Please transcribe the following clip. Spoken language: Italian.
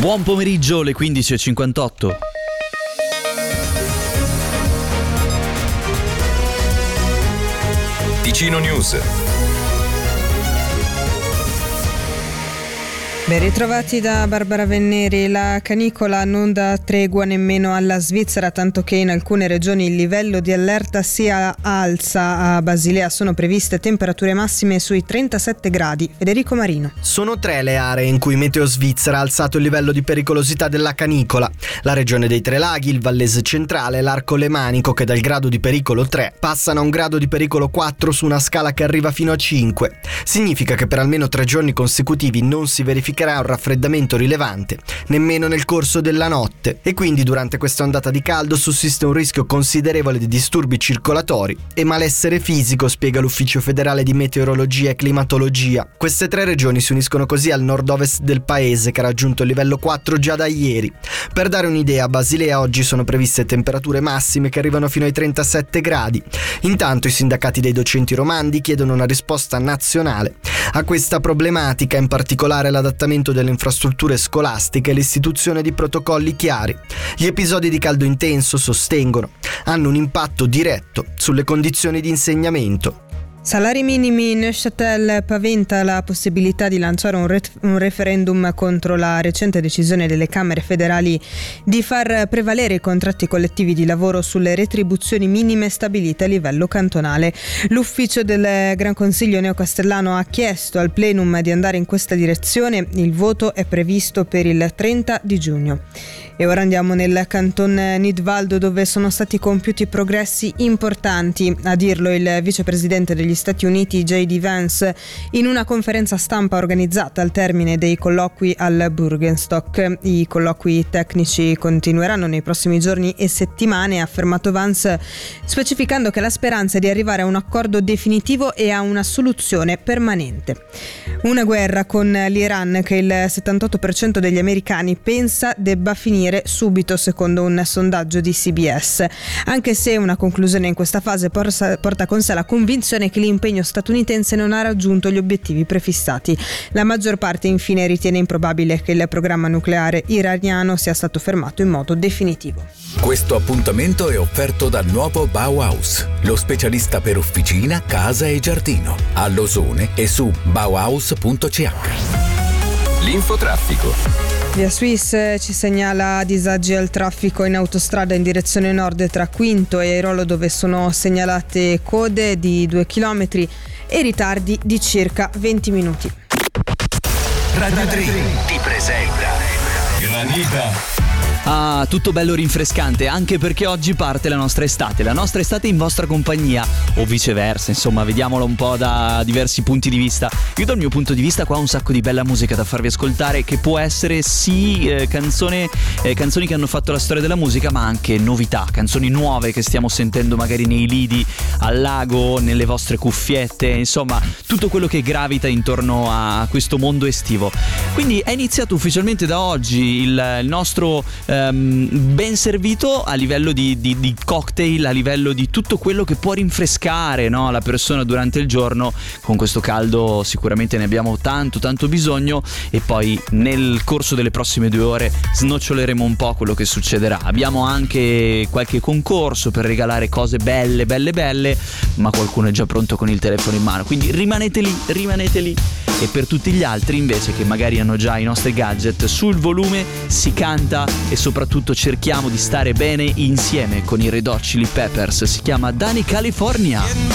Buon pomeriggio, le 15:58. Ticino News. Ben ritrovati da Barbara Venneri. La canicola non dà tregua nemmeno alla Svizzera, tanto che in alcune regioni il livello di allerta si alza. A Basilea sono previste temperature massime sui 37 gradi. Federico Marino. Sono 3 le aree in cui Meteo Svizzera ha alzato il livello di pericolosità della canicola: la regione dei Tre Laghi, il Vallese centrale e l'Arco Lemanico, che dal grado di pericolo 3 passano a un grado di pericolo 4 su una scala che arriva fino a 5. Significa che per almeno 3 giorni consecutivi non si verificherà un raffreddamento rilevante nemmeno nel corso della notte, e quindi durante questa ondata di caldo sussiste un rischio considerevole di disturbi circolatori e malessere fisico, spiega l'Ufficio federale di meteorologia e climatologia. Queste 3 regioni si uniscono così al nord-ovest del paese, che ha raggiunto il livello 4 già da ieri. Per dare un'idea, a Basilea oggi sono previste temperature massime che arrivano fino ai 37 gradi. Intanto i sindacati dei docenti romandi chiedono una risposta nazionale a questa problematica, in particolare l'adattamento delle infrastrutture scolastiche e l'istituzione di protocolli chiari. Gli episodi di caldo intenso, sostengono, hanno un impatto diretto sulle condizioni di insegnamento. Salari minimi. Neuchâtel paventa la possibilità di lanciare un referendum contro la recente decisione delle Camere federali di far prevalere i contratti collettivi di lavoro sulle retribuzioni minime stabilite a livello cantonale. L'ufficio del Gran Consiglio neocastellano ha chiesto al plenum di andare in questa direzione. Il voto è previsto per il 30 di giugno. E ora andiamo nel canton Nidwaldo, dove sono stati compiuti progressi importanti. A dirlo il vicepresidente degli Stati Uniti J.D. Vance in una conferenza stampa organizzata al termine dei colloqui al Bürgenstock. I colloqui tecnici continueranno nei prossimi giorni e settimane, ha affermato Vance, specificando che la speranza è di arrivare a un accordo definitivo e a una soluzione permanente. Una guerra con l'Iran che il 78% degli americani pensa debba finire subito, secondo un sondaggio di CBS, anche se una conclusione in questa fase porta con sé la convinzione che l'impegno statunitense non ha raggiunto gli obiettivi prefissati. La maggior parte infine ritiene improbabile che il programma nucleare iraniano sia stato fermato in modo definitivo. Questo appuntamento è offerto dal nuovo Bauhaus, lo specialista per officina, casa e giardino, a Losone e su bauhaus.ch. L'infotraffico. Via Suisse ci segnala disagi al traffico in autostrada in direzione nord tra Quinto e Airolo, dove sono segnalate code di 2 km e ritardi di circa 20 minuti. Radio Dream ti presenta Granita. Ah, tutto bello rinfrescante, anche perché oggi parte la nostra estate in vostra compagnia, o viceversa, insomma, vediamolo un po' da diversi punti di vista. Io dal mio punto di vista qua ho un sacco di bella musica da farvi ascoltare, che può essere sì canzoni che hanno fatto la storia della musica, ma anche novità, canzoni nuove che stiamo sentendo magari nei lidi, al lago, nelle vostre cuffiette, insomma, tutto quello che gravita intorno a questo mondo estivo. Quindi è iniziato ufficialmente da oggi il nostro ben servito a livello di cocktail, a livello di tutto quello che può rinfrescare, no, la persona durante il giorno. Con questo caldo sicuramente ne abbiamo tanto bisogno, e poi nel corso delle prossime 2 ore snoccioleremo un po' quello che succederà. Abbiamo anche qualche concorso per regalare cose belle, ma qualcuno è già pronto con il telefono in mano, quindi rimanete lì. E per tutti gli altri invece, che magari hanno già i nostri gadget sul volume, si canta e soprattutto cerchiamo di stare bene insieme con i Red Hot Chili Peppers. Si chiama Dani California.